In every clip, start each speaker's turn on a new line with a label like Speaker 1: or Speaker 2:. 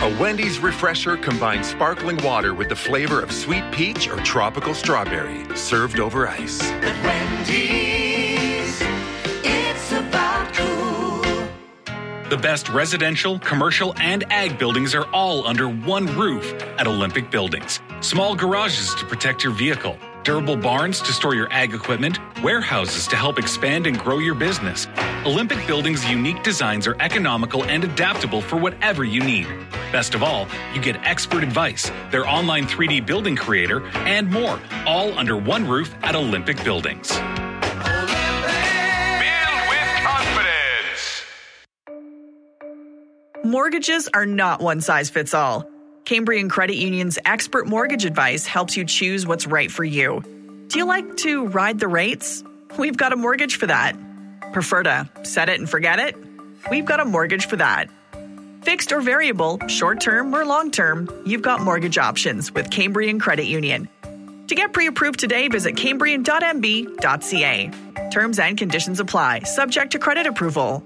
Speaker 1: A Wendy's refresher combines sparkling water with the flavor of sweet peach or tropical strawberry, served over ice.
Speaker 2: At Wendy's, it's about cool.
Speaker 3: The best residential, commercial, and ag buildings are all under one roof at Olympic Buildings. Small garages to protect your vehicle, durable barns to store your ag equipment, warehouses to help expand and grow your business. Olympic Buildings' unique designs are economical and adaptable for whatever you need. Best of all, you get expert advice, their online 3D building creator, and more, all under one roof at Olympic Buildings.
Speaker 4: Mortgages are not one size fits all. Cambrian Credit Union's expert mortgage advice helps you choose what's right for you. Do you like to ride the rates? We've got a mortgage for that. Prefer to set it and forget it? We've got a mortgage for that. Fixed or variable, short-term or long-term, you've got mortgage options with Cambrian Credit Union. To get pre-approved today, visit cambrian.mb.ca. Terms and conditions apply, subject to credit approval.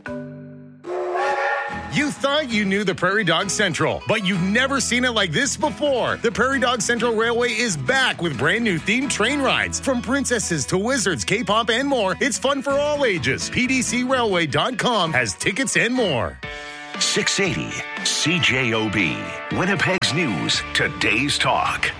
Speaker 5: You thought you knew the Prairie Dog Central, but you've never seen it like this before. The Prairie Dog Central Railway is back with brand new themed train rides. From princesses to wizards, K-pop, and more, it's fun for all ages. PDCRailway.com has tickets and more.
Speaker 6: 680 CJOB, Winnipeg's News, Today's Talk.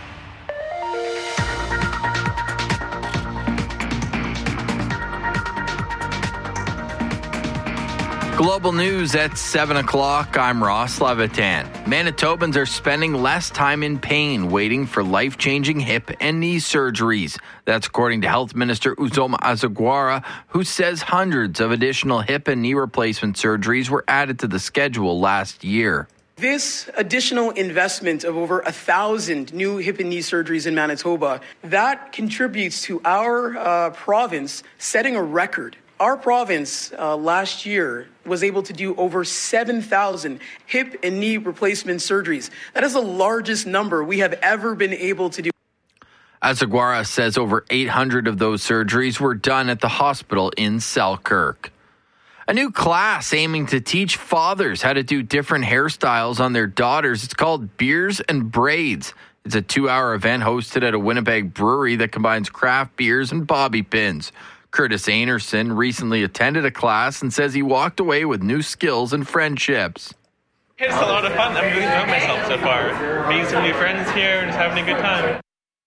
Speaker 7: Global news at 7 o'clock. I'm Ross Levitan. Manitobans are spending less time in pain waiting for life-changing hip and knee surgeries. That's according to Health Minister Uzoma Azagwara, who says hundreds of additional hip and knee replacement surgeries were added to the schedule last year.
Speaker 8: This additional investment of over 1,000 new hip and knee surgeries in Manitoba, that contributes to our province setting a record. Our province last year was able to do over 7,000 hip and knee replacement surgeries. That is the largest number we have ever been able to do.
Speaker 7: Azagwara says over 800 of those surgeries were done at the hospital in Selkirk. A new class aiming to teach fathers how to do different hairstyles on their daughters. It's called Beers and Braids. It's a 2-hour event hosted at a Winnipeg brewery that combines craft beers and bobby pins. Curtis Anerson recently attended a class and says he walked away with new skills and friendships.
Speaker 9: It's a lot of fun. I'm really enjoying myself so far. Meeting some new friends here and just having a good time.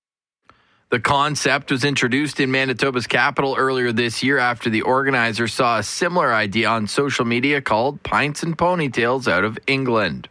Speaker 7: The concept was introduced in Manitoba's capital earlier this year after the organizers saw a similar idea on social media called Pints and Ponytails out of England.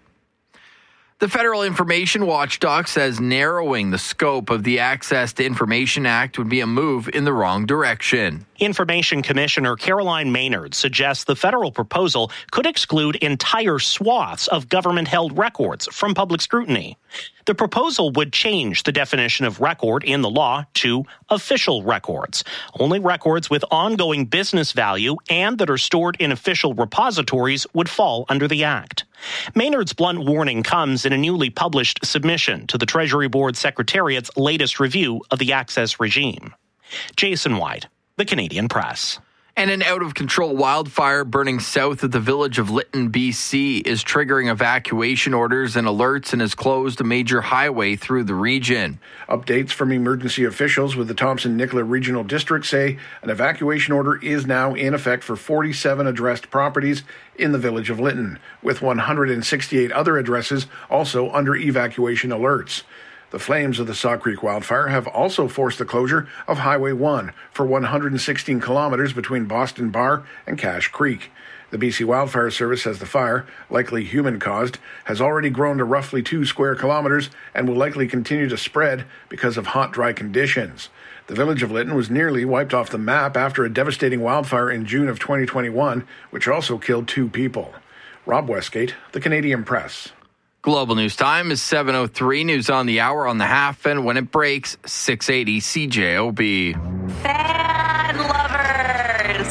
Speaker 7: The Federal Information Watchdog says narrowing the scope of the Access to Information Act would be a move in the wrong direction.
Speaker 10: Information Commissioner Caroline Maynard suggests the federal proposal could exclude entire swaths of government-held records from public scrutiny. The proposal would change the definition of record in the law to official records. Only records with ongoing business value and that are stored in official repositories would fall under the Act. Maynard's blunt warning comes in a newly published submission to the Treasury Board Secretariat's latest review of the access regime. Jason White, The Canadian Press.
Speaker 7: And an out-of-control wildfire burning south of the village of Lytton, BC, is triggering evacuation orders and alerts and has closed a major highway through the region.
Speaker 11: Updates from emergency officials with the Thompson-Nicola Regional District say an evacuation order is now in effect for 47 addressed properties in the village of Lytton, with 168 other addresses also under evacuation alerts. The flames of the Saw Creek wildfire have also forced the closure of Highway 1 for 116 kilometers between Boston Bar and Cache Creek. The BC Wildfire Service says the fire, likely human-caused, has already grown to roughly 2 square kilometers and will likely continue to spread because of hot, dry conditions. The village of Lytton was nearly wiped off the map after a devastating wildfire in June of 2021, which also killed 2 people. Rob Westgate, The Canadian Press.
Speaker 7: Global News Time is 7:03. News on the hour on the half, and when it breaks, 680 CJOB.
Speaker 12: Fan lovers!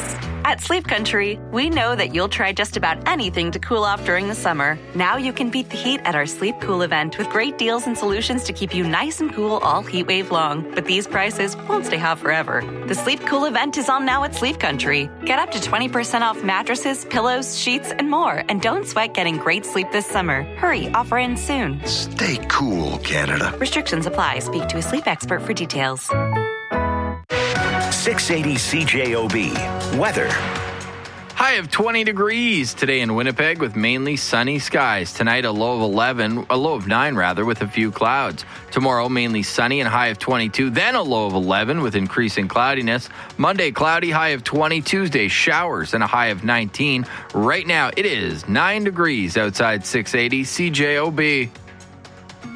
Speaker 12: At Sleep Country, we know that you'll try just about anything to cool off during the summer. Now you can beat the heat at our Sleep Cool event with great deals and solutions to keep you nice and cool all heat wave long. But these prices won't stay hot forever. The Sleep Cool event is on now at Sleep Country. Get up to 20% off mattresses, pillows, sheets, and more. And don't sweat getting great sleep this summer. Hurry, offer ends soon.
Speaker 6: Stay cool, Canada.
Speaker 12: Restrictions apply. Speak to a sleep expert for details.
Speaker 6: 680 CJOB. Weather.
Speaker 7: High of 20 degrees today in Winnipeg with mainly sunny skies. Tonight, a low of 9 with a few clouds. Tomorrow, mainly sunny and high of 22. Then a low of 11 with increasing cloudiness. Monday, cloudy, high of 20. Tuesday, showers and a high of 19. Right now, it is 9 degrees outside 680 CJOB.